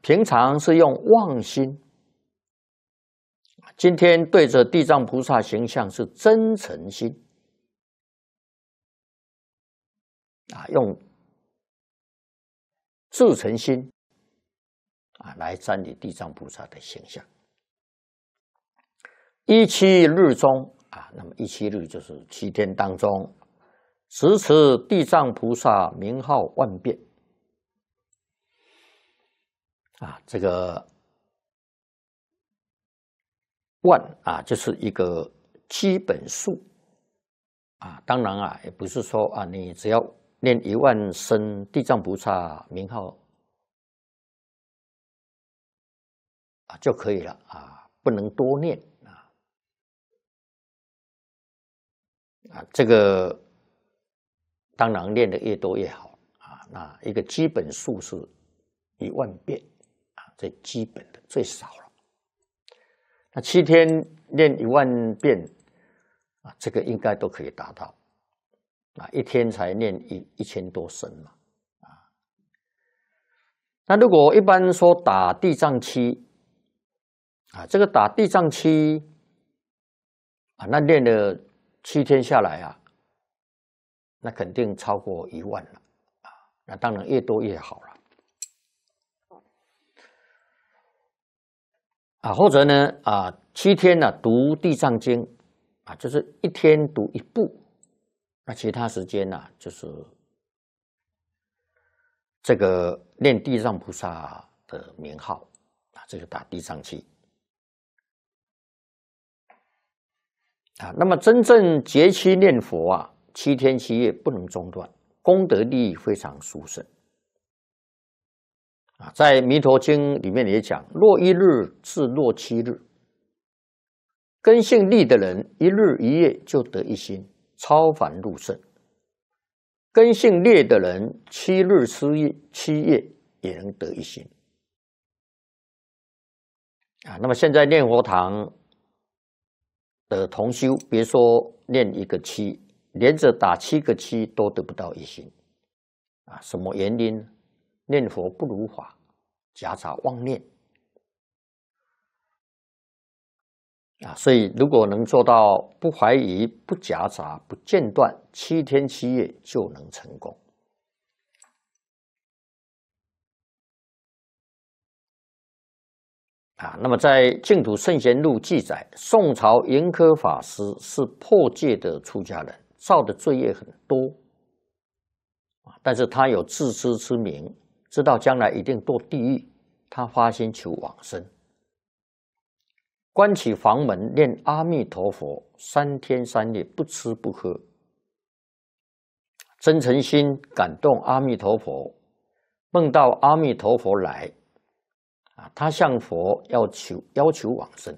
平常是用妄心，今天对着地藏菩萨形象是真诚心用至诚心来瞻礼地藏菩萨的形象。17日中那么17日就是7天当中，持持地藏菩萨名号万遍这个万就是一个基本数当然也不是说你只要念1万声地藏菩萨名号就可以了不能多念这个当然练得越多越好那一个基本数是1万遍最基本的最少了。那7天练1万遍这个应该都可以达到1天才念1000多声嘛那如果一般说打地藏七这个打地藏七那练了7天下来那肯定超过1万了那当然越多越好了或者呢7天读地藏经就是1天读1部，那其他时间就是这个念地藏菩萨的名号这个打地藏七那么真正节期念佛7天7夜不能中断，功德利益非常殊胜在《弥陀经》里面也讲，若1日至若7日，根性利的人1日1夜就得一心，超凡入圣；根性劣的人7日7夜也能得一心那么现在念佛堂的同修，别说念1个7，连着打7个7都得不到一心什么原因？念佛不如法，夹杂妄念所以如果能做到不怀疑、不夹杂、不间断，7天7夜就能成功那么在《净土圣贤录》记载，宋朝盈科法师是破戒的出家人，造的罪业很多但是他有自知之明，知道将来一定堕地狱，他发心求往生，关起房门念阿弥陀佛3天3夜不吃不喝，真诚心感动阿弥陀佛，梦到阿弥陀佛来他向佛要求往生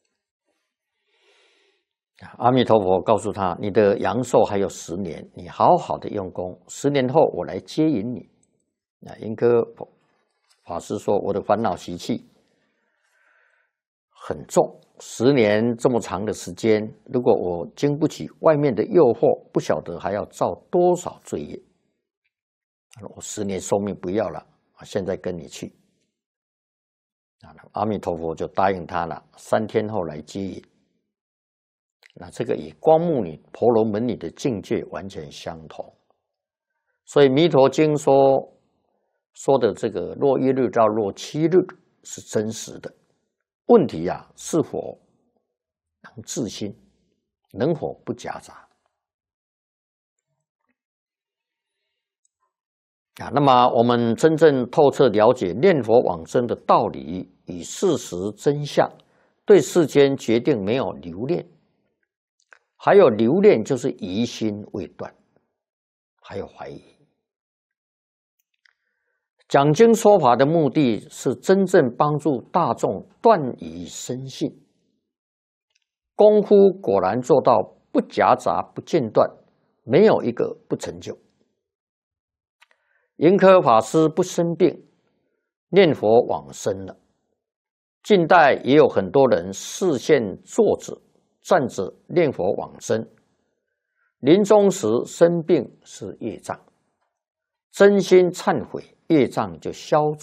阿弥陀佛告诉他，你的阳寿还有10年，你好好的用功，10年后我来接引你盈科法师说，我的烦恼习气很重，10年这么长的时间，如果我经不起外面的诱惑，不晓得还要造多少罪业我10年寿命不要了现在跟你去阿弥陀佛就答应他了，3天后来接引那这个与光目女、婆罗门女的境界完全相同，所以《弥陀经》说的这个若1日到若7日是真实的。问题是否能自心，能否不夹杂那么我们真正透彻了解念佛往生的道理与事实真相，对世间决定没有留恋，还有留恋就是疑心未断，还有怀疑。讲经说法的目的是真正帮助大众断疑生信，功夫果然做到不夹杂不间断，没有一个不成就。盈科法师不生病，念佛往生了。近代也有很多人视线坐着、站着念佛往生，临终时生病是业障，真心忏悔，业障就消除。